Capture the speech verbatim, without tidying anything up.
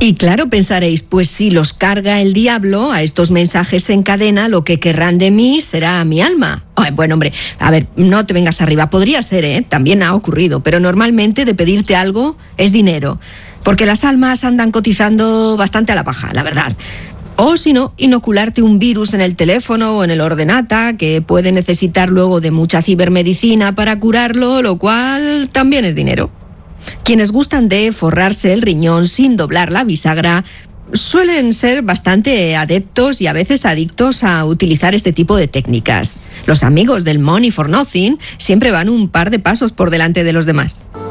Y claro, pensaréis, pues si los carga el diablo, a estos mensajes en cadena, lo que querrán de mí será mi alma. Ay, bueno, hombre, a ver, no te vengas arriba. Podría ser, ¿eh? También ha ocurrido, pero normalmente de pedirte algo es dinero. Porque las almas andan cotizando bastante a la paja, la verdad. O si no, inocularte un virus en el teléfono o en el ordenata, que puede necesitar luego de mucha cibermedicina para curarlo, lo cual también es dinero. Quienes gustan de forrarse el riñón sin doblar la bisagra suelen ser bastante adeptos y a veces adictos a utilizar este tipo de técnicas. Los amigos del Money for Nothing siempre van un par de pasos por delante de los demás.